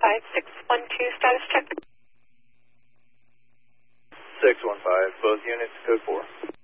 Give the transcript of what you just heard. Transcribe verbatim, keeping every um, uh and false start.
five six one two, status check. six one five, both units, code four.